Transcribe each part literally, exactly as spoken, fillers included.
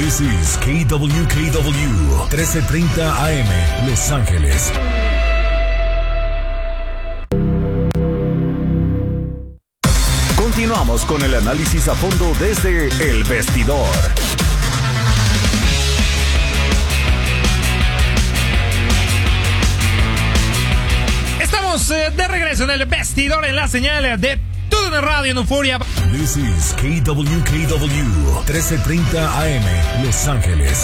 This is K W K W trece treinta A M, Los Ángeles. Continuamos con el análisis a fondo desde El Vestidor. Estamos eh, de regreso en El Vestidor en la señal de TUDN Radio en Euforia. This is K W K W trece treinta A M, Los Ángeles.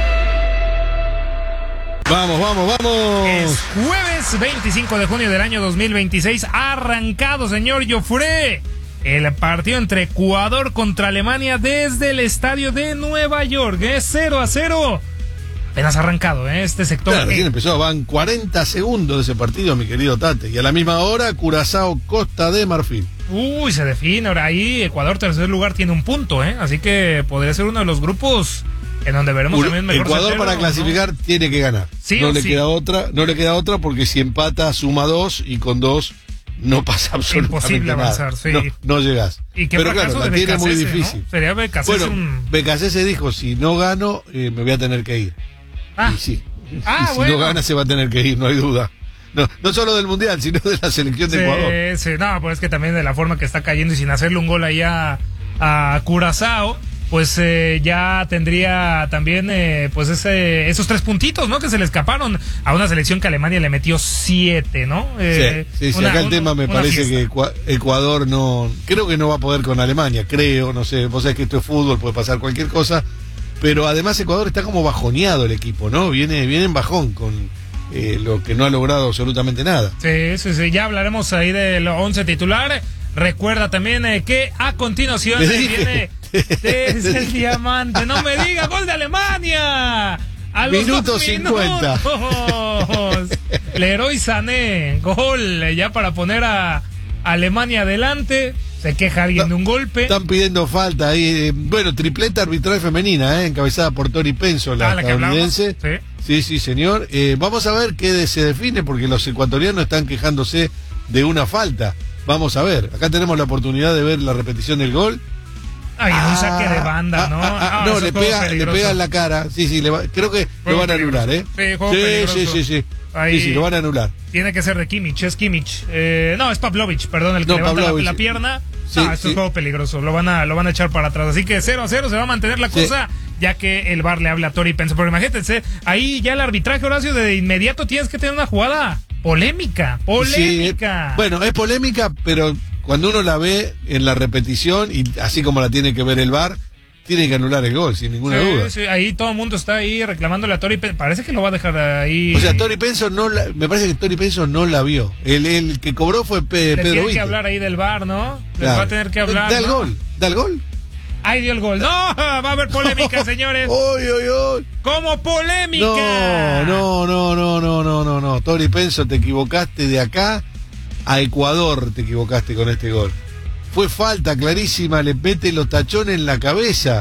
Vamos, vamos, vamos. Es jueves veinticinco de junio del año dos mil veintiséis. Ha arrancado, señor Joffre, el partido entre Ecuador contra Alemania desde el estadio de Nueva York. Es cero a cero. Apenas ha arrancado, ¿eh? Este sector. Claro, recién empezó. Van cuarenta segundos de ese partido, mi querido Tate. Y a la misma hora, Curazao, Costa de Marfil. Uy, se define. Ahora ahí, Ecuador, tercer lugar, tiene un punto, ¿eh? Así que podría ser uno de los grupos en donde veremos también mejor. Ecuador certero, para clasificar, ¿no? Tiene que ganar. Sí no o le sí. queda otra, no le queda otra porque si empata suma dos y con dos no pasa absolutamente imposible nada. avanzar, sí. No, no llegás. Y qué Pero fracaso claro, la de tiene muy Becasese, difícil. ¿no? Sería Becasese bueno, un... Becasese dijo, si no gano, eh, me voy a tener que ir. Ah, y sí. ah y si bueno. no gana, se va a tener que ir, no hay duda. No, no solo del Mundial, sino de la selección de sí, Ecuador. Sí, no, pues es que también de la forma que está cayendo y sin hacerle un gol ahí a, a Curazao, pues eh, ya tendría también eh, pues ese, esos tres puntitos, ¿no? Que se le escaparon a una selección que Alemania le metió siete, ¿no? Eh, sí, sí, sí, una, acá el un, tema me parece fiesta. que Ecuador no, creo que no va a poder con Alemania, creo, no sé, vos sabés que esto es fútbol, puede pasar cualquier cosa, pero además Ecuador está como bajoneado el equipo, ¿no? Viene, viene en bajón con eh, lo que no ha logrado absolutamente nada. Sí, sí, sí, ya hablaremos ahí del once titular. Recuerda también eh, que a continuación viene desde el diamante. No me diga, gol de Alemania. A los Minuto dos cincuenta. minutos. Leroy Sané, gol eh, ya para poner a Alemania adelante. Se queja alguien de un golpe. Están pidiendo falta ahí. Eh, bueno, tripleta arbitral femenina, eh, encabezada por Tori Penso, la, ah, la estadounidense. Sí. sí, sí, señor. Eh, vamos a ver qué de, se define, porque los ecuatorianos están quejándose de una falta. Vamos a ver. Acá tenemos la oportunidad de ver la repetición del gol. Ay, ah, un saque de banda, ah, ¿no? Ah, ah, ah, no, le pega, le pega en la cara. Sí, sí, le va, creo que juego lo van a anular, ¿eh? Sí, juego sí, peligroso. sí, sí, sí. Ahí sí, sí, lo van a anular. Tiene que ser de Kimmich, es Kimmich. Eh, no, es Pavlovich, perdón, el que no, levanta Pavlovich. La, la pierna. Sí, no, esto sí. es juego peligroso, lo van a lo van a echar para atrás. Así que cero a cero se va a mantener la cosa, sí. Ya que el V A R le habla a Tori Penso. Pero imagínate, ahí ya el arbitraje, Horacio, de inmediato tienes que tener una jugada polémica, polémica. Sí, bueno, es polémica, pero cuando uno la ve en la repetición, y así como la tiene que ver el V A R, tiene que anular el gol, sin ninguna sí, duda. Sí, ahí todo el mundo está ahí reclamándole a Tori Penso. Parece que lo va a dejar ahí. O sea, Tori Penso no la, me parece que Tori Penso no la vio. El, el que cobró fue Pe, Le Pedro tiene Vite. que hablar ahí del V A R, ¿no? Les claro. va a tener que hablar. Da el ¿no? gol, da el gol. Ahí dio el gol. No, va a haber polémica, señores. Oy, oy, oy. ¿Cómo polémica? No, no, no, no, no, no, no, no. Tori Penso, te equivocaste de acá a Ecuador, te equivocaste con este gol. Fue falta clarísima, le mete los tachones en la cabeza.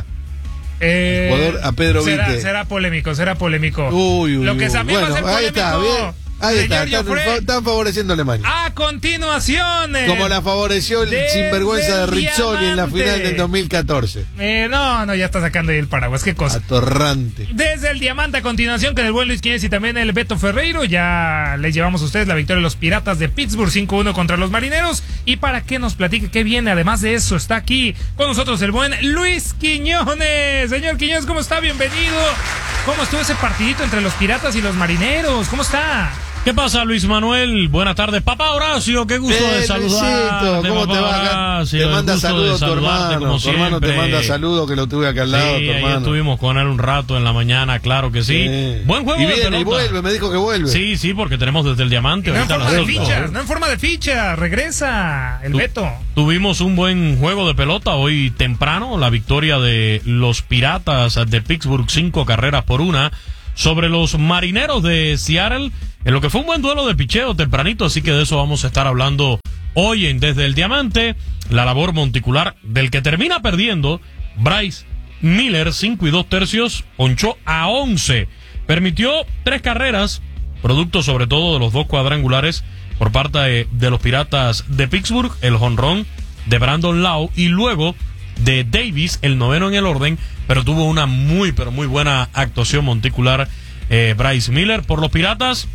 Eh, Ecuador a Pedro será, Vite. Será polémico, será polémico. Uy, uy, Lo que también bueno, va a ser ahí polémico. está, bien. Ahí está, están, Joffre, están favoreciendo a Alemania. A continuación. Eh, Como la favoreció el sinvergüenza de Rizzoli en la final del dos mil catorce. Eh, no, no, ya está sacando ahí el paraguas. Qué cosa. Atorrante. Desde el diamante a continuación, con el buen Luis Quiñones y también el Beto Ferreiro, ya les llevamos a ustedes la victoria de los Piratas de Pittsburgh cinco uno contra los Marineros. Y para que nos platique qué viene, además de eso, está aquí con nosotros el buen Luis Quiñones. Señor Quiñones, ¿cómo está? Bienvenido. ¿Cómo estuvo ese partidito entre los Piratas y los Marineros? ¿Cómo está? ¿Qué pasa, Luis Manuel? Buenas tardes, papá Horacio, qué gusto eh, de saludarte. Luisito, ¿cómo te va? Horacio, te manda saludos tu hermano. Tu hermano te manda saludos, que lo tuve acá al lado, sí, tu hermano. Ahí estuvimos con él un rato en la mañana, claro que sí. sí. Buen juego y de viene, pelota. Y vuelve, me dijo que vuelve. Sí, sí, porque tenemos desde el diamante. No en forma de dos, fichas, ¿no? no en forma de ficha, regresa el tu, Beto. Tuvimos un buen juego de pelota hoy temprano, la victoria de los Piratas de Pittsburgh, cinco carreras por una, sobre los Marineros de Seattle, en lo que fue un buen duelo de picheo tempranito, así que de eso vamos a estar hablando hoy en Desde el Diamante. La labor monticular del que termina perdiendo, Bryce Miller, cinco y dos tercios, ponchó a once, permitió tres carreras, producto sobre todo de los dos cuadrangulares por parte de, de los Piratas de Pittsburgh, el jonrón de Brandon Lowe, y luego de Davis, el noveno en el orden, pero tuvo una muy, pero muy buena actuación monticular eh, Bryce Miller. Por los Piratas,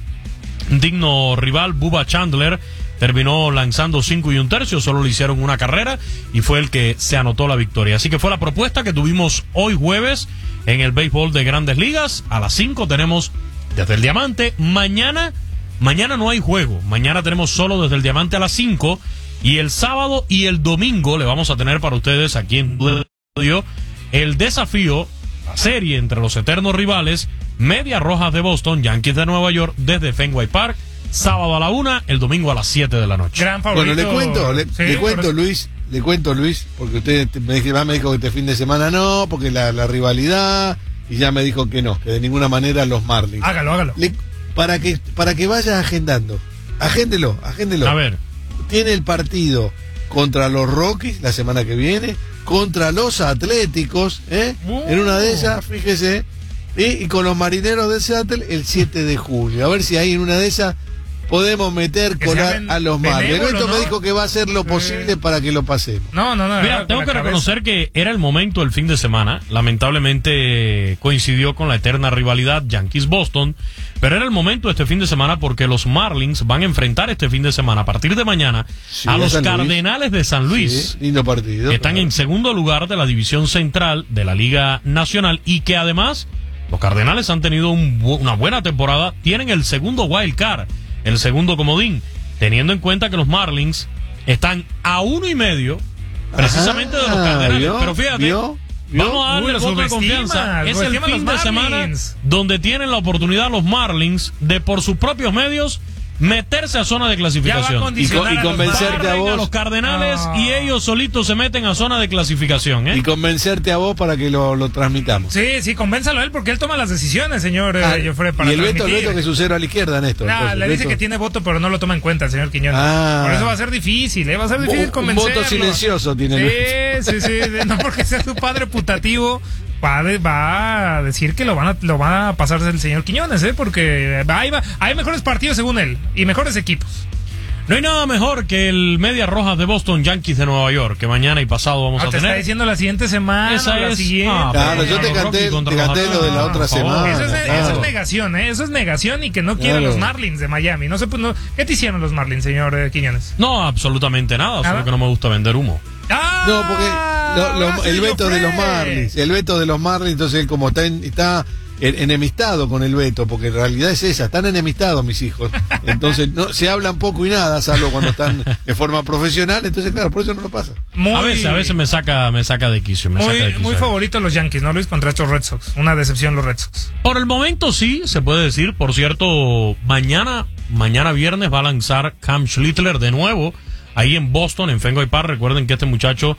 digno rival, Bubba Chandler terminó lanzando cinco y un tercio, solo le hicieron una carrera y fue el que se anotó la victoria. Así que fue la propuesta que tuvimos hoy jueves en el béisbol de Grandes Ligas. A las cinco tenemos desde el Diamante. Mañana, mañana no hay juego. Mañana tenemos solo desde el Diamante a las cinco. Y el sábado y el domingo le vamos a tener para ustedes aquí en Radio el desafío, la serie entre los eternos rivales, Medias Rojas de Boston, Yankees de Nueva York, desde Fenway Park. Sábado a la una, el domingo a las siete de la noche. Gran favorito. Bueno, le cuento, le, sí, le cuento, pero... Luis, le cuento, Luis, porque usted me dijo, me dijo que este fin de semana no, porque la, la rivalidad, y ya me dijo que no, que de ninguna manera los Marlins. Hágalo, hágalo. Le, para que para que vaya agendando, agéndelo, agéndelo. A ver. Tiene el partido contra los Rockies la semana que viene, contra los Atléticos, ¿eh? Uh. En una de esas, fíjese, y, y con los Marineros de Seattle el siete de julio. A ver si ahí en una de esas podemos meter, Que colar sean a los Marlins. benévolos, Esto ¿no? me dijo que va a hacer lo Sí. posible para que lo pasemos. No, no, no. Mira, tengo que reconocer que era el momento el fin de semana. Lamentablemente coincidió con la eterna rivalidad Yankees-Boston. Pero era el momento este fin de semana porque los Marlins van a enfrentar este fin de semana, a partir de mañana, Sí, a a los San Luis. Cardenales de San Luis. Sí, lindo partido. Que están claro. en segundo lugar de la división central de la Liga Nacional y que además los Cardenales han tenido un bu- una buena temporada, tienen el segundo wild card, el segundo comodín, teniendo en cuenta que los Marlins están a uno y medio precisamente de los Ah, Cardenales. ¿vio? Pero fíjate, ¿Vio? ¿Vio? vamos a darle Uy, el voto de subestima, confianza. Es el subestima a fin los de semana Marlins. donde tienen la oportunidad los Marlins de por sus propios medios meterse a zona de clasificación. condicionar Y co- y a los convencerte Marlins. a vos. A los Cardenales Ah. y ellos solitos se meten a zona de clasificación, ¿eh? Y convencerte a vos para que lo, lo transmitamos. Sí, sí, convénzalo a él porque él toma las decisiones, señor eh, Ah, Joffre, para y el Beto, el transmitir. Beto que es su cero a la izquierda, Néstor. Nah, entonces, le dice Beto- que tiene voto, pero no lo toma en cuenta el señor Quiñones. Ah. Por eso va a ser difícil, ¿eh? Va a ser difícil Un- un convencerlo. voto silencioso tiene Luis. Sí, sí, sí. No porque sea su padre putativo, va a, de- va a decir que lo van a, lo van a pasarse el señor Quiñones, ¿eh? Porque hay, va- hay mejores partidos según él y mejores equipos. No hay nada mejor que el Medias Rojas de Boston, Yankees de Nueva York, que mañana y pasado vamos Ah, a te está tener. diciendo la siguiente semana, Esa la es- siguiente. ah, Claro, yo Los te canté, Rockies contra te los canté lo de la otra Atléticos, por favor. semana. Eso es, claro. eso es negación, ¿eh? Eso es negación y que no quieren Claro. los Marlins de Miami. No sé, pues, no- ¿qué te hicieron los Marlins, señor eh, Quiñones? No, absolutamente nada, ¿Nada? solo que no me gusta vender humo. ¡Ah! No, porque lo- lo- ahora sí, el veto de los Joffre. Marlins, el veto de los Marlins, entonces él como está, en- está en- enemistado con el veto, porque en realidad es esa, están enemistados mis hijos. Entonces no se hablan poco y nada, salvo cuando están de forma profesional, entonces claro, por eso no lo pasa. Muy, A veces, a veces me saca, me saca de quicio, me saca de muy, quicio. muy favorito los Yankees, ¿no, Luis? Contra estos Red Sox. Una decepción los Red Sox. Por el momento sí, se puede decir. Por cierto, mañana, mañana viernes va a lanzar Cam Schlittler de nuevo ahí en Boston, en Fenway Park. Recuerden que este muchacho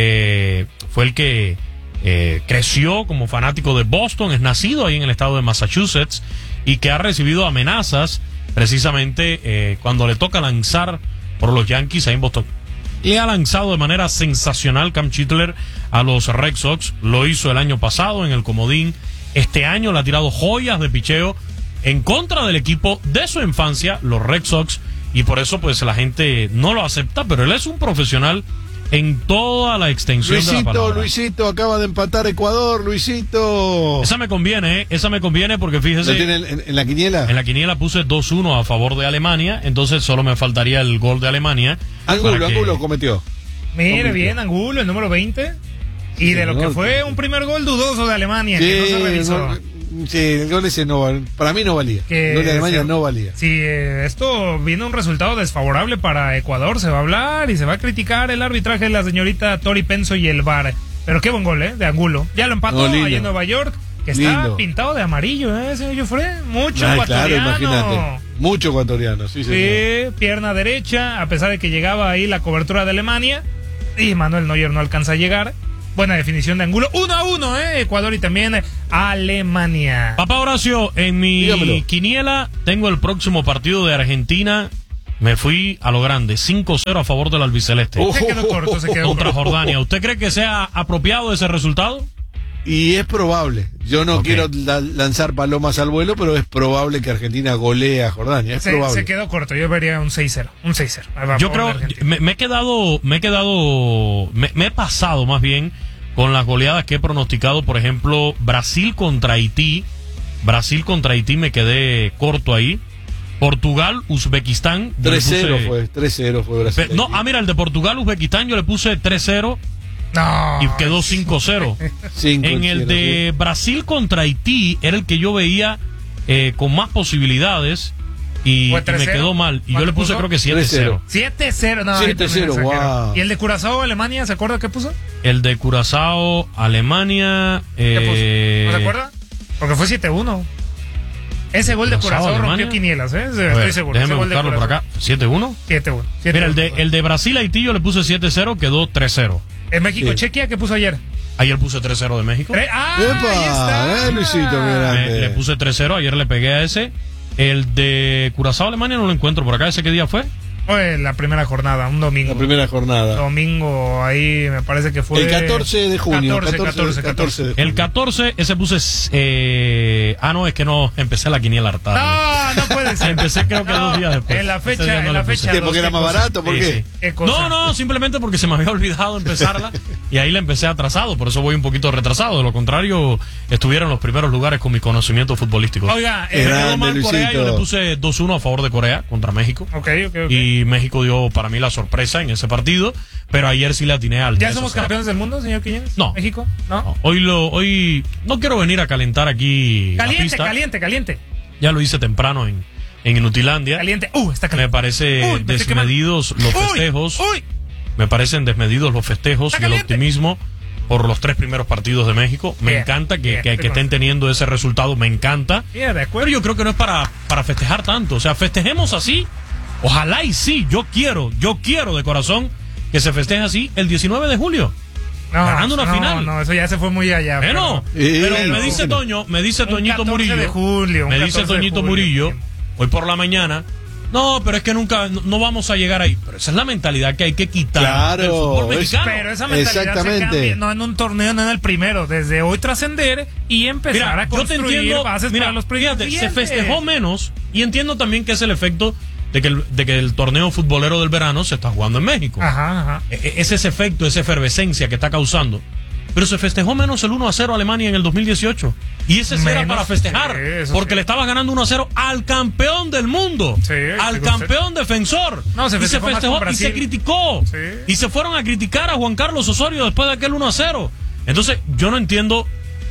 eh, fue el que eh, creció como fanático de Boston, es nacido ahí en el estado de Massachusetts y que ha recibido amenazas precisamente eh, cuando le toca lanzar por los Yankees ahí en Boston. Le ha lanzado de manera sensacional Cam Schlittler a los Red Sox. Lo hizo el año pasado en el comodín. Este año le ha tirado joyas de picheo en contra del equipo de su infancia, los Red Sox, y por eso pues la gente no lo acepta, pero él es un profesional en toda la extensión de la Luisito, palabra. Luisito, acaba de empatar Ecuador, Luisito. Esa me conviene, ¿eh? Esa me conviene porque ¿Lo fíjese, tiene en, en la quiniela? en la quiniela puse dos uno a favor de Alemania, entonces solo me faltaría el gol de Alemania. Angulo, para que- Angulo cometió. Mire Complicado. bien, Angulo, el número veinte. Y de lo que señor. fue un primer gol dudoso de Alemania, que no se revisó. no- sí, el gol ese no val- para mí no valía. Que el gol de Alemania se- no valía. Si eh, esto viene un resultado desfavorable para Ecuador, se va a hablar y se va a criticar el arbitraje de la señorita Tori Penso y el V A R. Pero qué buen gol, ¿eh? De Angulo. Ya lo empató No, lindo. ahí en Nueva York, que está Lindo. pintado de amarillo, ¿eh, señor Joffre? Mucho Ay, claro, ecuatoriano. imagínate. Mucho ecuatoriano, sí, señor. Sí, pierna derecha, a pesar de que llegaba ahí la cobertura de Alemania. Y Manuel Neuer no alcanza a llegar. Buena definición de Angulo. Uno a uno, ¿eh? Ecuador y también eh, Alemania. Papá Horacio, en mi Dígamelo. quiniela tengo el próximo partido de Argentina. Me fui a lo grande, cinco cero a favor del albiceleste. Oh. Se quedó corto, se quedó Contra corto. Jordania. ¿Usted cree que sea apropiado ese resultado? Y es probable. Yo no Okay. quiero la- lanzar palomas al vuelo, pero es probable que Argentina golee a Jordania. Es Se, probable. se quedó corto, yo vería un seis cero. Un seis cero. Yo creo, me, me he quedado, me he quedado, me, me he pasado más bien con las goleadas que he pronosticado, por ejemplo, Brasil contra Haití. Brasil contra Haití me quedé corto ahí. Portugal, Uzbekistán. yo le tres cero puse- fue, tres cero fue Brasil. Pe- No, ah, mira, el de Portugal, Uzbekistán, yo le puse tres cero No. y quedó cinco cero. Cinco En el hicieron, de Brasil contra Haití era el que yo veía eh, con más posibilidades y, ¿Fue y tres me cero? quedó mal. Y yo ¿Cuánto le puse puso? creo que siete cero. siete cero, no. siete cero, ahí también exageró. wow. ¿Y el de Curazao, Alemania, se acuerda qué puso? El de Curazao, Alemania. ¿Qué Eh, puso? ¿No se acuerda? Porque fue siete uno. Ese gol de Curazao, Curazao rompió Alemania. quinielas, ¿eh? a Estoy ver, seguro. déjeme Ese gol de buscarlo por Curazao. acá. siete uno. siete uno. Mira, el de, el de Brasil-Haití yo le puse siete cero, quedó tres cero. En México, Sí. Chequia, ¿qué puso ayer? Ayer puse tres cero de México. Tre- ¡Ah! ¡Epa! Ahí está. Eh, Luisito, mira. Me- le puse tres cero, ayer le pegué a ese. El de Curazao, Alemania no lo encuentro por acá. ¿Ese qué día fue? Fue la primera jornada, un domingo. La primera jornada. Domingo, ahí me parece que fue. El catorce de junio. catorce, catorce, catorce de El junio. catorce, ese puse. Eh, ah, no, es que no, empecé la quiniela hartada. No, no puede ser. Empecé creo que dos días después. En la Ese fecha, día no en le la puse. fecha. ¿Qué, dos, porque era ¿qué más cosa? barato? ¿Por Sí, qué? sí. ¿Qué cosa? No, no, simplemente porque se me había olvidado empezarla y ahí la empecé atrasado, por eso voy un poquito retrasado. De lo contrario, estuviera en los primeros lugares con mis conocimientos futbolísticos. Oiga, Me eh, Grande, quedó mal Corea, yo Luisito. le puse dos uno a favor de Corea contra México. ok, ok, ok. Y México dio para mí la sorpresa en ese partido, pero ayer sí le atiné al ¿Ya tres a somos cero. campeones del mundo, señor Quiñones? No. ¿México? ¿No? No, hoy lo, hoy no quiero venir a calentar aquí la Caliente, pista. caliente, caliente. Ya lo hice temprano en, en Inutilandia. Caliente. Uh, está Me caliente. parece Uy, me estoy desmedidos los Uy, festejos. Uy, Me parecen desmedidos los festejos Está y el caliente. optimismo por los tres primeros partidos de México. Me Bien, encanta que, bien, que- que estoy estén con- teniendo ese resultado, me encanta. mira, de Pero acuerdo. yo creo que no es para, para festejar tanto. O sea, festejemos así. Ojalá y sí, yo quiero, yo quiero de corazón que se festeje así el diecinueve de julio. No, ganando una no, final. No, eso ya se fue muy allá. Bueno, Eh, pero bueno. me dice Toño, me dice Un Toñito catorce Murillo. de julio, un me dice catorce de Toñito julio. Murillo, hoy por la mañana. No, pero es que nunca, no, no vamos a llegar ahí. Pero esa es la mentalidad que hay que quitar Claro, del fútbol es- mexicano. Pero esa mentalidad se Exactamente. cambia, no en un torneo, no en el primero. Desde hoy trascender y empezar Mira, a yo te construir entiendo, bases mira, para los proyectos fíjate, se siguientes. festejó menos y entiendo también que es el efecto de que el, de que el torneo futbolero del verano se está jugando en México. Ajá, ajá. E- e- Es ese efecto, esa efervescencia que está causando. Pero se festejó menos el uno a cero a Alemania en el dos mil dieciocho. Y ese sí era Menos, para festejar. sí, eso porque sí. le estaba ganando uno a cero al campeón del mundo. Sí, al sí, campeón defensor. No, se y se festejó más festejó con y se Brasil. criticó. Sí. Y se fueron a criticar a Juan Carlos Osorio después de aquel uno a cero. Entonces, yo no entiendo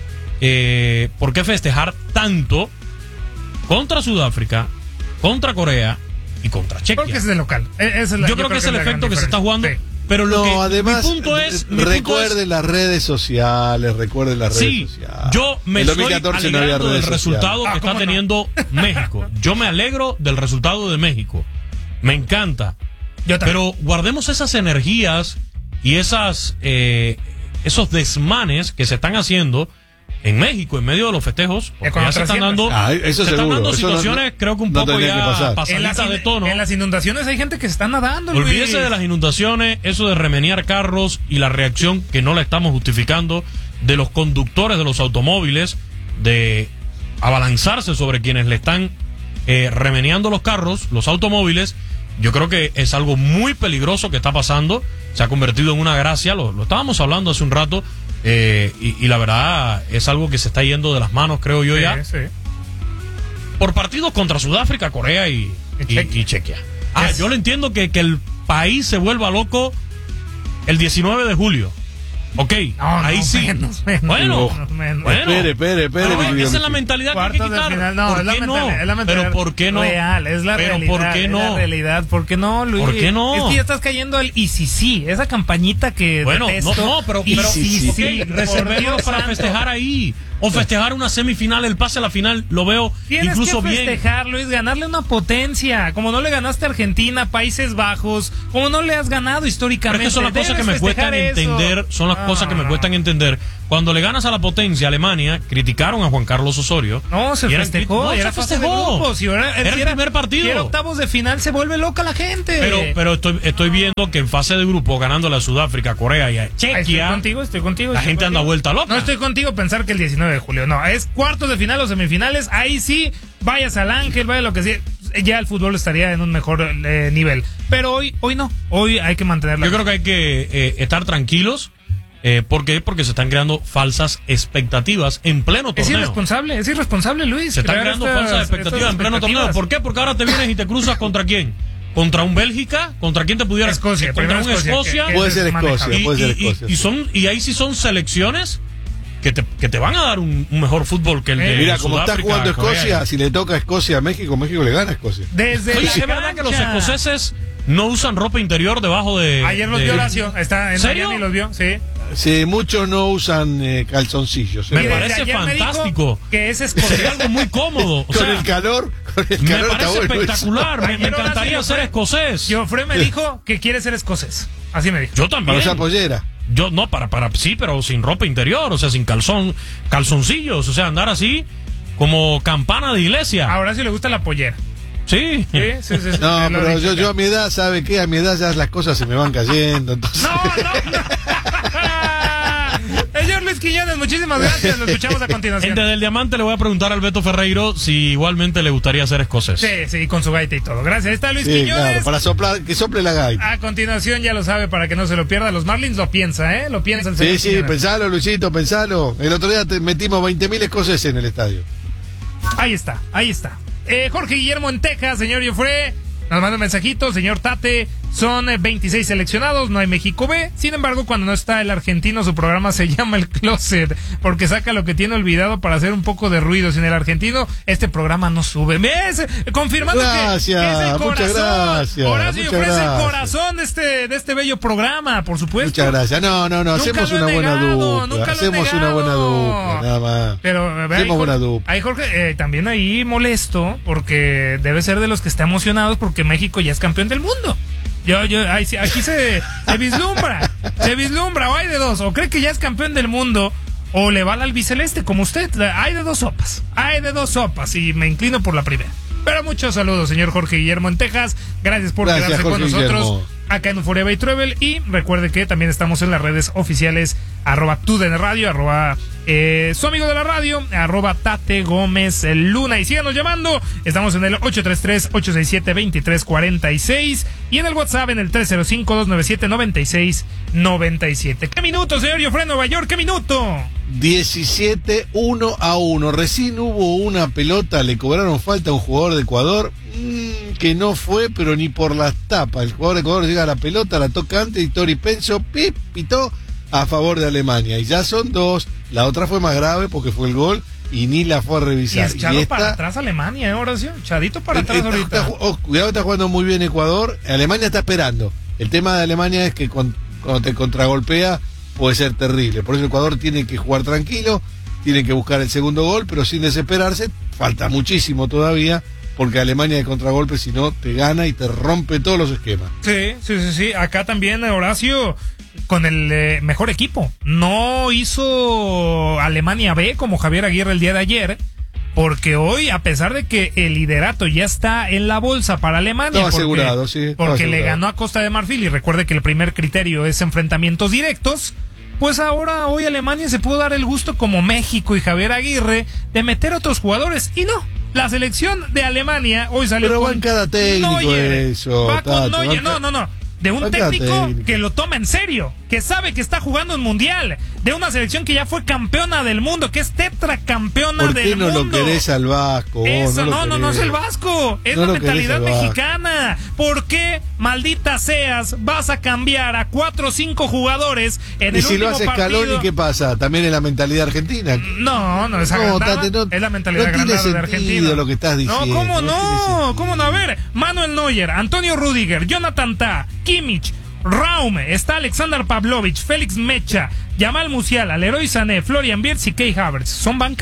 eh, por qué festejar tanto contra Sudáfrica, contra Corea y contra Chequia. Porque es de local. E- esa es la- yo, creo que es el la gran efecto que se está jugando. diferencia. Pero lo No, que además, mi punto es, mi punto recuerden es- las redes sociales, recuerden las redes sí, sociales. yo me En estoy dos mil catorce no había alegrando del redes resultado sociales. Ah, que está ¿cómo no? teniendo México. Yo me alegro del resultado de México. Me encanta. Yo también. Pero guardemos esas energías y esas eh, esos desmanes que se están haciendo en México en medio de los festejos, porque cuando ya se están trasciendas. dando, Ah, eso se están seguro, dando eso no- situaciones, no- creo que un no poco tendría que ya pasar. en, pasaditas las, de in- tono. en las inundaciones hay gente que se está nadando. Olvídese Luis. de las inundaciones, eso de remenear carros y la reacción que no la estamos justificando de los conductores de los automóviles, de abalanzarse sobre quienes le están eh, remeneando los carros, los automóviles. Yo creo que es algo muy peligroso que está pasando, se ha convertido en una gracia, lo, lo estábamos hablando hace un rato, eh, y, y la verdad es algo que se está yendo de las manos, creo yo Sí, ya, sí. por partidos contra Sudáfrica, Corea y, Y y- Chequia. y Chequia. Ah, Es- yo lo entiendo que, que el país se vuelva loco el diecinueve de julio. Ok, No, ahí no, sí. menos, menos, bueno, menos, menos. bueno. Espere, espere, espere, Pero mi querido esa es la Luisito. mentalidad que hay que Cuartos de quitar. final, no, ¿Por es la qué mentalidad, no? es la mentalidad Pero ¿por qué no? real, es la Pero realidad. ¿por qué Es no? la realidad, ¿por qué no, Luis? ¿Por qué no? Es que ya estás cayendo al y si sí, esa campañita que Bueno, detesto. no, no, pero, y pero si sí, sí, ok, por reservémoslo Dios para santo. festejar ahí. O festejar una semifinal, el pase a la final, lo veo Tienes incluso que bien. festejar, Luis, ganarle una potencia, como no le ganaste a Argentina, Países Bajos, como no le has ganado Pero históricamente. es que son las cosas que Debes me cuestan festejar eso. entender, son las Ah. cosas que me no. cuestan entender. Cuando le ganas a la potencia, Alemania, criticaron a Juan Carlos Osorio. No, se Y eran- festejó, no, y se era fase de festejó. grupos, y era, Era el primer partido. Si era octavos de final, se vuelve loca la gente. Pero, pero estoy, estoy viendo que en fase de grupo, ganándole a Sudáfrica, Corea y a Ahí estoy Chequia, contigo, estoy contigo. la estoy gente anda contigo. vuelta loca. No estoy contigo pensar que el diecinueve de julio, no, es cuartos de final o semifinales, ahí sí, vayas al Ángel, vaya lo que sea, ya el fútbol estaría en un mejor eh, nivel. Pero hoy, hoy no, hoy hay que mantenerla. Yo creo que hay que eh, estar tranquilos. Eh, ¿Por qué? Porque se están creando falsas expectativas en pleno Es torneo. irresponsable, es irresponsable, Luis. Se están crear creando estas- falsas expectativas estas en pleno torneo. expectativas. ¿Por qué? Porque ahora te vienes y te cruzas contra quién. ¿Contra un Bélgica? ¿Contra quién te pudiera? Escocia, Contra primero un Escocia, Escocia. que- que Puede es ser manejable. Escocia, y, puede ser y- y- Escocia. y sí. son, y ahí sí son selecciones que te, que te van a dar un, un mejor fútbol que el de Eh, Mira, como está Sudáfrica, jugando Corea. Escocia, si le toca a Escocia a México, México le gana a Escocia. Desde Oye, la ¿es verdad que los cancha. escoceses no usan ropa interior debajo de... Ayer los de- vio Horacio, está en ¿Serio? Miami, los vio, sí. Sí, muchos no usan eh, calzoncillos. Me ¿eh? Y desde parece ayer me dijo fantástico. que es Sería escocia. algo muy cómodo. O Con sea, el calor, con el me calor parece está bueno eso. espectacular. Me, me Ayer Horacio encantaría Joffre- ser escocés. Giofre me dijo que quiere ser escocés. Así me dijo. Yo Para también. usar pollera. Yo no, para, para, sí, pero sin ropa interior, o sea, sin calzón, calzoncillos, o sea, andar así como campana de iglesia. A Horacio le gusta la pollera. Sí. Sí, sí, sí, sí, No, te lo pero dije yo, acá. yo a mi edad, ¿sabe qué? A mi edad ya las cosas se me van cayendo. Entonces... No, no, no. Señor Luis Quiñones, muchísimas gracias. Lo escuchamos a continuación. Desde el Diamante le voy a preguntar al Beto Ferreiro si igualmente le gustaría ser escocés. Sí, sí, con su gaita y todo. Gracias. Ahí está Luis Sí, Quiñones. claro, para soplar, que sople la gaita. A continuación, ya lo sabe, para que no se lo pierda. Los Marlins lo piensa, ¿eh? Lo piensa el señor Sí, sí, Quiñones. pensalo, Luisito, pensalo. El otro día te metimos veinte mil escoceses en el estadio. Ahí está, ahí está. Eh, Jorge Guillermo en Texas, señor Joffre. Nos manda un mensajito, señor Tate. Son eh, veintiséis seleccionados, no hay México B. Sin embargo, cuando no está el argentino, su programa se llama El Closet, porque saca lo que tiene olvidado para hacer un poco de ruido. Sin el argentino, este programa no sube. ¿Ves? Confirmando que- Gracias, que, es el muchas corazón. gracias, Horacio muchas Joffre es el gracias. corazón de este, de este bello programa, por supuesto. Muchas gracias. No, no, no, Nunca hacemos lo he una buena negado, dupla. nunca lo he Hacemos una buena negado. dupla, nada más. Pero ve, ahí, Hacemos buena Jorge, dupla. ahí Jorge, eh, también ahí molesto, porque debe ser de los que está emocionados porque México ya es campeón del mundo. Yo, yo, ahí, sí- aquí se, se vislumbra, se vislumbra, o hay de dos, o cree que ya es campeón del mundo, o le va al albiceleste, como usted. Hay de dos sopas, hay de dos sopas, y me inclino por la primera. Pero muchos saludos, señor Jorge Guillermo en Texas. Gracias por Gracias, quedarse con Jorge nosotros Guillermo. acá en Euphoria by Travel. Y recuerde que también estamos en las redes oficiales, arroba Tuden Radio, arroba eh, su amigo de la radio, arroba Tate Gómez Luna. Y síganos llamando. Estamos en el ocho tres tres, ocho seis siete, dos tres cuatro seis y en el WhatsApp en el tres cero cinco, dos nueve siete, nueve seis nueve siete. ¿Qué minuto, señor Joffre, Nueva York? ¿Qué minuto? diecisiete uno a uno. Recién hubo una pelota, le cobraron falta a un jugador de Ecuador mmm, que no fue, pero ni por las tapas. El jugador de Ecuador llega a la pelota, la toca antes y Tori Penso pip, pitó a favor de Alemania. Y ya son dos. La otra fue más grave porque fue el gol y ni la fue a Y revisar. es echado esta- para atrás Alemania, ¿eh, Horacio? Chadito para atrás Está- ahorita. está- oh, cuidado, está jugando muy bien Ecuador. Alemania está esperando. El tema de Alemania es que con- cuando te contragolpea puede ser terrible. Por eso Ecuador tiene que jugar tranquilo, tiene que buscar el segundo gol, pero sin desesperarse. Falta muchísimo todavía, porque Alemania de contragolpe, si no, te gana y te rompe todos los esquemas. Sí, sí, sí, sí. Acá también Horacio con el eh, mejor equipo. No hizo Alemania B como Javier Aguirre el día de ayer, porque hoy, a pesar de que el liderato ya está en la bolsa para Alemania, Estaba porque, asegurado, sí, estaba porque le asegurado. ganó a Costa de Marfil, y recuerde que el primer criterio es enfrentamientos directos, pues ahora hoy Alemania se pudo dar el gusto, como México y Javier Aguirre, de meter a otros jugadores, y no. La selección de Alemania hoy salió Pero va con en cada técnico Neuer. eso, Va con Tato, Neuer. va en No, ca- no, no. De un va en cada técnico técnico. que lo toma en serio, que sabe que está jugando un mundial, de una selección que ya fue campeona del mundo, que es tetracampeona ¿Por qué del no mundo. lo querés al Vasco? vos? Eso, lo no, no, no es querés. el Vasco, es No la lo querés mentalidad al Vasco. mexicana. ¿Por qué, maldita seas, vas a cambiar a cuatro o cinco jugadores en Y el si lo último hace partido? Scaloni, ¿qué pasa? También es la mentalidad argentina. No, no es No, agrandada, Tate, no- es la mentalidad no tiene agrandada de sentido Argentina. lo que estás diciendo, No, ¿cómo no tiene no? sentido. ¿Cómo no? A ver, Manuel Neuer, Antonio Rudiger, Jonathan Tah, Kimmich, Raume, está Alexander Pavlovich, Félix Mecha, Yamal Musiala, Leroy Sané, Florian Wirtz y Kai Havertz. ¿Son banca?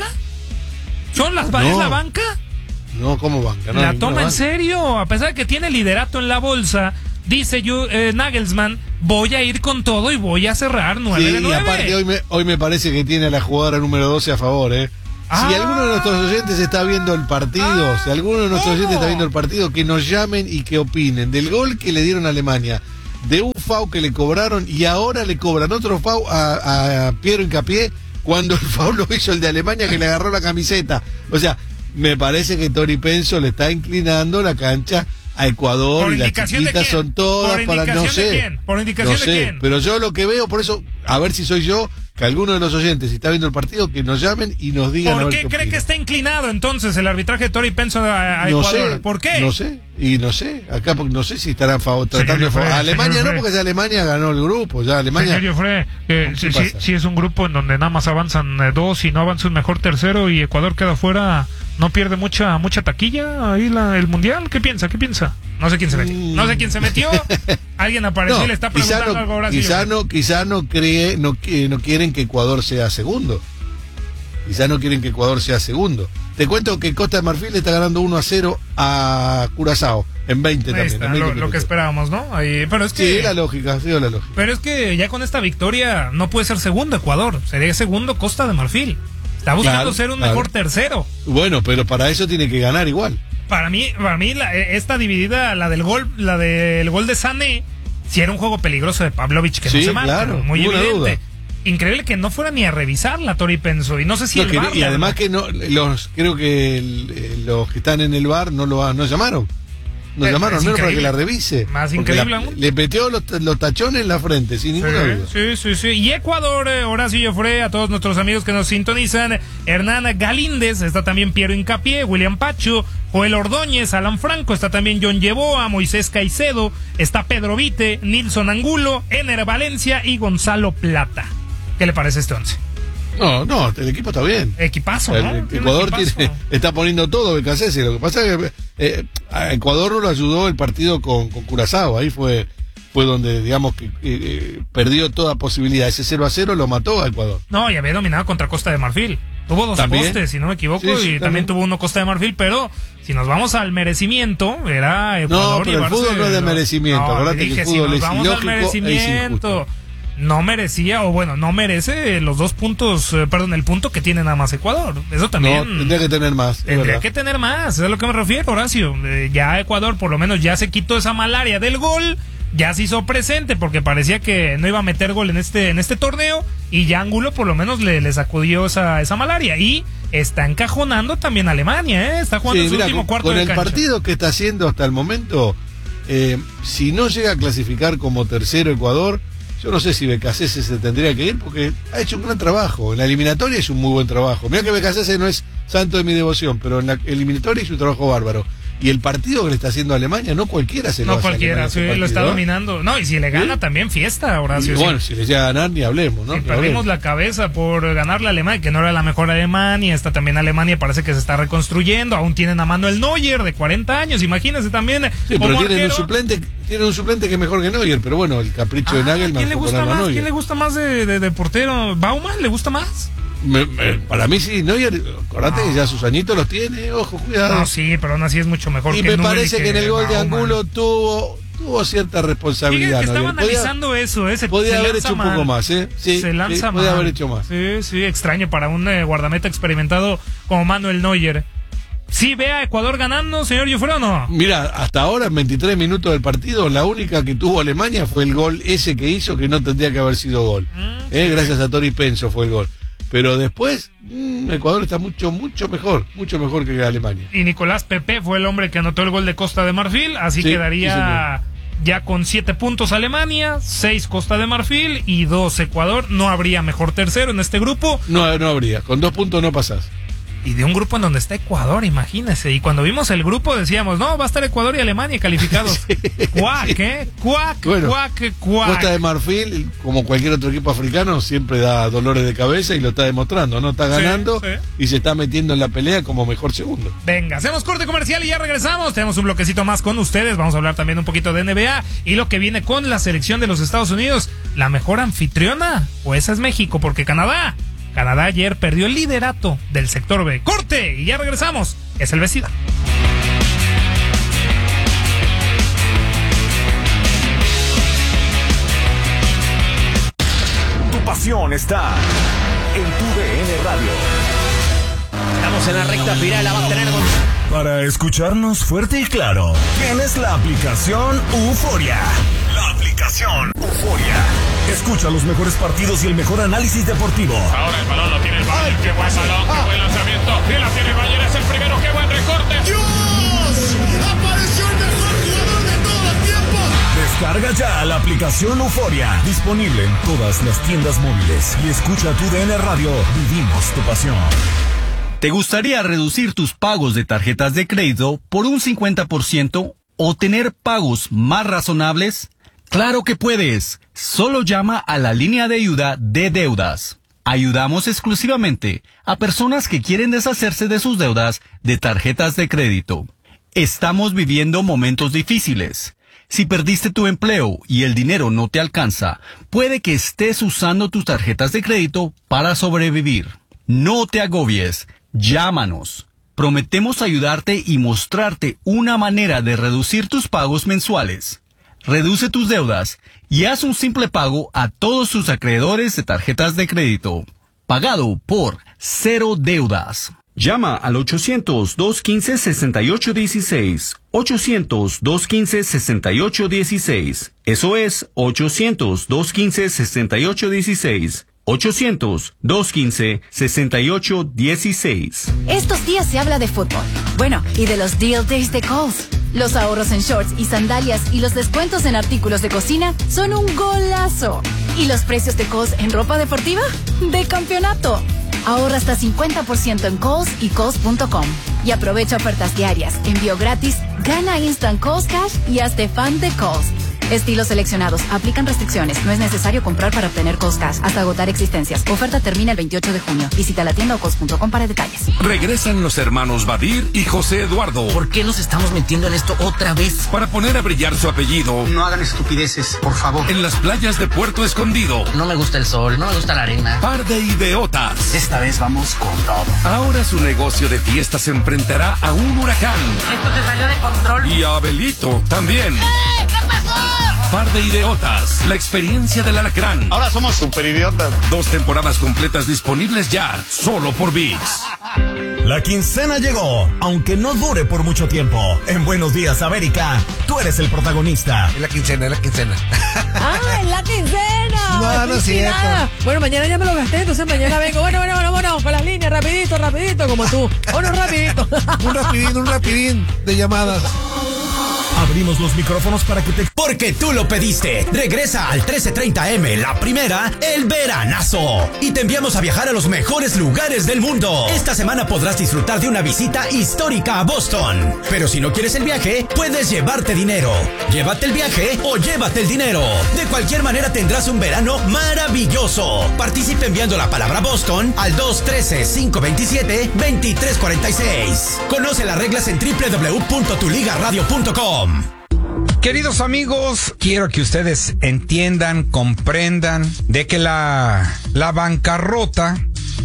¿Son las No. ¿Es la banca? No, ¿cómo banca? No, la ninguna toma en banca. serio, a pesar de que tiene liderato en la bolsa, dice yo, eh, Nagelsmann, voy a ir con todo y voy a cerrar nueve Sí, de y nueve. aparte hoy me, hoy me parece que tiene a la jugadora número doce a favor, ¿eh? Ah. Si alguno de nuestros oyentes está viendo el partido, Ah, si alguno de nuestros ¿cómo? oyentes está viendo el partido, que nos llamen y que opinen del gol que le dieron a Alemania, de un foul que le cobraron y ahora le cobran otro foul a, a Piero Hincapié cuando el foul lo hizo el de Alemania que le agarró la camiseta. O sea, me parece que Tori Penso le está inclinando la cancha a Ecuador ¿Por y las indicación de chiquitas quién? son todas ¿Por para no indicación de sé. quién? ¿Por indicación no de sé, quién? pero yo lo que veo, por eso, a ver si soy yo, que alguno de los oyentes, si está viendo el partido, que nos llamen y nos digan. a ¿Por ver qué cree opinan. que está inclinado entonces el arbitraje de Tori Penso a, a no Ecuador? sé, ¿Por qué? No sé, y no sé, acá porque no sé si estarán favor, Señor tratando de favor. Jofre, Alemania señor no, Jofre. porque ya Alemania ganó el grupo, ya Alemania. Señor Jofre, eh, ¿Qué si, pasa? si- si es un grupo en donde nada más avanzan eh, dos y no avanza un mejor tercero y Ecuador queda fuera, ¿no pierde mucha mucha taquilla ahí la, el mundial? ¿Qué piensa? ¿Qué piensa? No sé quién se metió. Mm. No sé quién se metió. Alguien apareció y le está quizá preguntando no, algo ahora. quizá no, quizá no cree, no, qui- no quieren que Ecuador sea segundo. Quizá no quieren que Ecuador sea segundo. Te cuento que Costa de Marfil está ganando uno a cero a Curazao en veinte Ahí también. está, en veinte lo, lo que minutos. esperábamos, ¿no? Ahí, pero es que Sí, la lógica, sí, la lógica. pero es que ya con esta victoria no puede ser segundo Ecuador, sería segundo Costa de Marfil. Está buscando Claro, ser un claro. mejor tercero. Bueno, pero para eso tiene que ganar igual. Para mí, para mí la- esta dividida, la del gol, la del gol de Sané, si era un juego peligroso de Pavlovich que Sí, no se marca, claro, muy ninguna evidente. duda. Increíble que no fuera ni a revisar la Tori Penso y no sé si No, el que- V A R y le- además que no los creo que el- eh, los que están en el bar no lo ha- no llamaron. No Eh, llamaron, es no era para que increíble. la revise. Más Porque increíble la- aún. le metió los, los tachones en la frente, sin ninguna duda. Sí, sí, sí. Y Ecuador, eh, Horacio Jofre, a todos nuestros amigos que nos sintonizan, Hernán Galíndez, está también Piero Hincapié, William Pacho, Joel Ordóñez, Alan Franco, está también John Yeboa, Moisés Caicedo, está Pedro Vite, Nilson Angulo, Ener Valencia y Gonzalo Plata. ¿Qué le parece este once? No, no, el equipo está bien. Equipazo, ¿no? El Tiene Ecuador equipazo. tiene, está poniendo todo B K C S. Lo que pasa es que eh, a Ecuador no lo ayudó el partido con, con Curazao. Ahí fue fue donde, digamos, que eh, perdió toda posibilidad. Ese cero a cero lo mató a Ecuador. No, y había dominado contra Costa de Marfil. Tuvo dos ¿También? postes, si no me equivoco, Sí, sí, y también. también. tuvo uno Costa de Marfil, pero si nos vamos al merecimiento, era Ecuador No, pero el llevarse fútbol no es de los- merecimiento. No, Acordate dije, que el si fútbol nos es vamos al ilógico e merecimiento, injusto. no merecía, o bueno, no merece los dos puntos, eh, perdón, el punto que tiene nada más Ecuador. Eso No, también tendría que tener más. es tendría verdad. que tener más, es a lo que me refiero, Horacio. Eh, ya Ecuador por lo menos ya se quitó esa malaria del gol, ya se hizo presente porque parecía que no iba a meter gol en este en este torneo y ya Angulo por lo menos le, le sacudió esa, esa malaria y está encajonando también a Alemania, ¿eh? Está jugando Sí, su mira, último con, cuarto con de el cancha. partido que está haciendo hasta el momento, eh, si no llega a clasificar como tercero Ecuador, yo no sé si B K C S se tendría que ir porque ha hecho un gran trabajo. En la eliminatoria es un muy buen trabajo. Mira que B K C S no es santo de mi devoción, pero en la eliminatoria es un trabajo bárbaro. Y el partido que le está haciendo a Alemania, no cualquiera se lo No hace a cualquiera, Alemania sí, ese lo está partido, ¿eh? dominando. No, y si le gana ¿Sí? también fiesta, Horacio. Y sí. bueno, si le llega a ganar, ni hablemos, ¿no? Si Ni perdimos hablemos. la cabeza por ganarle a Alemania, que no era la mejor Alemania, está también Alemania, parece que se está reconstruyendo, aún tienen a Manuel Neuer de cuarenta años, imagínense también. Sí, como pero tienen un arquero. suplente, tienen un suplente que es mejor que Neuer, pero bueno, el capricho de Ah, Nagelsmann ¿quién le fue gusta ponerlo a más? Neuer. ¿Quién le gusta más de, de- de portero? ¿Bauman le gusta más? Me- me- para mí sí, Neuer, acordate que ya sus añitos los tiene, ojo, cuidado. No, sí, pero aún así es mucho mejor y que me Nubel parece que, en el gol de Bauman. Angulo tuvo tuvo cierta Fíjate responsabilidad. que estaba Neuer. Podía- analizando eso, ¿eh? Se, podía se haber lanza hecho un mal. poco más, ¿eh? Sí, se lanza sí, podía mal. haber hecho más. Sí, sí, extraño para un eh, guardameta experimentado como Manuel Neuer. ¿Sí ve a Ecuador ganando, señor Jofre, o no? Mira, hasta ahora, en veintitrés minutos del partido, la única que tuvo Alemania fue el gol ese que hizo, que no tendría que haber sido gol. Mm, Eh, Gracias a Tori Penso fue el gol. Pero después, mm, Ecuador está mucho, mucho mejor, mucho mejor que Alemania. Y Nicolás Pepe fue el hombre que anotó el gol de Costa de Marfil, así Sí, quedaría ya con siete puntos Alemania, seis Costa de Marfil y dos Ecuador. No habría mejor tercero en este grupo. No, no habría, con dos puntos no pasás. Y de un grupo en donde está Ecuador, imagínese. Y cuando vimos el grupo decíamos, no, va a estar Ecuador y Alemania calificados. Cuac, ¿eh? Cuac, Bueno, cuac, cuac. Costa de Marfil, como cualquier otro equipo africano, siempre da dolores de cabeza y lo está demostrando, ¿no? Está Sí, ganando sí. y se está metiendo en la pelea como mejor segundo. Venga, hacemos corte comercial y ya regresamos. Tenemos un bloquecito más con ustedes. Vamos a hablar también un poquito de N B A y lo que viene con la selección de los Estados Unidos. ¿La mejor anfitriona? O esa es México, porque Canadá. Canadá ayer perdió el liderato del sector B. ¡Corte! Y ya regresamos. Es el vecino. pasión está en tu D N Radio. Estamos en la recta final, la va a tener. Para escucharnos fuerte y claro, tienes la aplicación Euforia. La aplicación Euforia. Escucha los mejores partidos y el mejor análisis deportivo. Ahora el balón lo tiene el Bayern. Qué buen balón, qué buen lanzamiento. Y la tiene el Bayern, es el primero. Qué buen recorte. ¡Dios! ¡Apareció el mejor jugador de todos los tiempos! Descarga ya la aplicación Euforia. Disponible en todas las tiendas móviles. Y escucha tu D N Radio. Vivimos tu pasión. ¿Te gustaría reducir tus pagos de tarjetas de crédito por un cincuenta por ciento o tener pagos más razonables? ¡Claro que puedes! Solo llama a la línea de ayuda de deudas. Ayudamos exclusivamente a personas que quieren deshacerse de sus deudas de tarjetas de crédito. Estamos viviendo momentos difíciles. Si perdiste tu empleo y el dinero no te alcanza, puede que estés usando tus tarjetas de crédito para sobrevivir. No te agobies. Llámanos. Prometemos ayudarte y mostrarte una manera de reducir tus pagos mensuales. Reduce tus deudas y haz un simple pago a todos tus acreedores de tarjetas de crédito. Pagado por Cero Deudas. Llama al ochocientos, dos quince, sesenta y ocho dieciséis. ochocientos, dos quince, sesenta y ocho dieciséis. Eso es ochocientos, dos quince, sesenta y ocho dieciséis. ochocientos, dos quince, sesenta y ocho dieciséis. Estos días se habla de fútbol. Bueno, y de los Deal Days de Kohl's. Los ahorros en shorts y sandalias y los descuentos en artículos de cocina son un golazo. ¿Y los precios de Kohl's en ropa deportiva? ¡De campeonato! Ahorra hasta cincuenta por ciento en Kohl's y Kohl's punto com. Y aprovecha ofertas diarias, envío gratis, gana Instant Kohl's Cash y hazte fan de Kohl's. Estilos seleccionados. Aplican restricciones. No es necesario comprar para obtener Kohl's Cash hasta agotar existencias. Oferta termina el veintiocho de junio. Visita la tienda o Kohl's punto com para detalles. Regresan los hermanos Badir y José Eduardo. ¿Por qué nos estamos metiendo en esto otra vez? Para poner a brillar su apellido. No hagan estupideces, por favor. En las playas de Puerto Escondido. No me gusta el sol, no me gusta la arena. Par de idiotas. Esta vez vamos con todo. Ahora su negocio de fiestas se enfrentará a un huracán. Esto se salió de control. Y a Abelito también. ¡Eh! ¿Qué pasó? Par de idiotas. La experiencia del alacrán. Ahora somos super idiotas. Dos temporadas completas disponibles ya, solo por ViX. La quincena llegó, aunque no dure por mucho tiempo. En Buenos Días, América, tú eres el protagonista. Es la quincena, es la quincena. ¡Ah, es la quincena! No, no es cierto. Bueno, mañana ya me lo gasté, entonces mañana vengo. Bueno, bueno, bueno, bueno, con las líneas, rapidito, rapidito, como tú. Bueno, rapidito. Un rapidín, un rapidín de llamadas. Abrimos los micrófonos para que te... Porque tú lo pediste. Regresa al trece treinta eme, la primera, el veranazo. Y te enviamos a viajar a los mejores lugares del mundo. Esta semana podrás disfrutar de una visita histórica a Boston. Pero si no quieres el viaje, puedes llevarte dinero. Llévate el viaje o llévate el dinero. De cualquier manera tendrás un verano maravilloso. Participe enviando la palabra Boston al dos uno tres, cinco dos siete, dos tres cuatro seis. Conoce las reglas en doble u doble u doble u punto tu liga radio punto com. Queridos amigos, quiero que ustedes entiendan, comprendan de que la, la bancarrota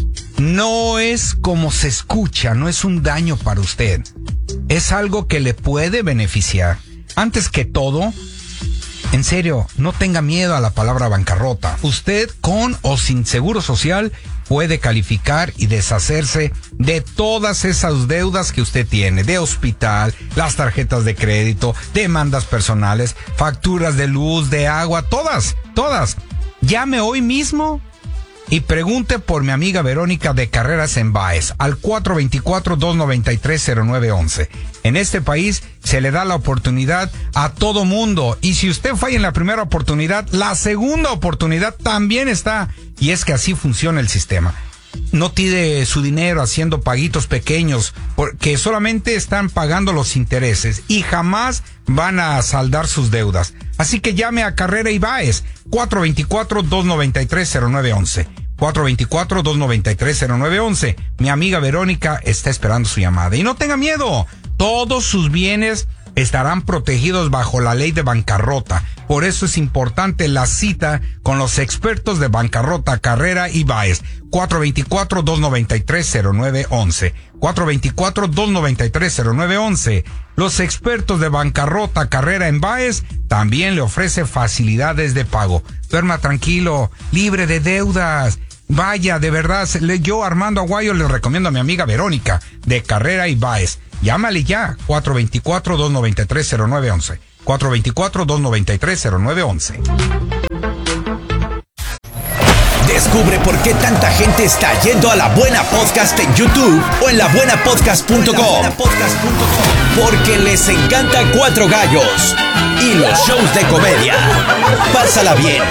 no es como se escucha, no es un daño para usted. Es algo que le puede beneficiar. Antes que todo, en serio, no tenga miedo a la palabra bancarrota. Usted, con o sin seguro social, puede calificar y deshacerse de todas esas deudas que usted tiene, de hospital, las tarjetas de crédito, demandas personales, facturas de luz, de agua, todas, todas. Llame hoy mismo y pregunte por mi amiga Verónica de Carreras en Baez al cuatro dos cuatro, dos nueve tres, cero nueve uno uno. En este país se le da la oportunidad a todo mundo, y si usted falla en la primera oportunidad, la segunda oportunidad también está, y es que así funciona el sistema. No tire su dinero haciendo paguitos pequeños, porque solamente están pagando los intereses y jamás van a saldar sus deudas. Así que llame a Carrera y Baez, cuatro dos cuatro, dos nueve tres, cero nueve uno uno. cuatro dos cuatro, dos nueve tres, cero nueve uno uno. Mi amiga Verónica está esperando su llamada. Y no tenga miedo, todos sus bienes estarán protegidos bajo la ley de bancarrota. Por eso es importante la cita con los expertos de Bancarrota Carrera y Báez. cuatro dos cuatro, dos nueve tres, cero nueve uno uno. cuatro dos cuatro, dos nueve tres, cero nueve uno uno. Los expertos de Bancarrota Carrera en Báez también le ofrece facilidades de pago. Duerma tranquilo, libre de deudas. Vaya, de verdad, yo Armando Aguayo le recomiendo a mi amiga Verónica de Carrera y Báez. Llámale ya, cuatro dos cuatro, dos nueve tres, cero nueve uno uno. cuatro dos cuatro, dos nueve tres, cero nueve uno uno. Descubre por qué tanta gente está yendo a La Buena Podcast en YouTube o en la buena podcast punto com. Porque les encanta Cuatro Gallos y los shows de comedia. Pásala bien,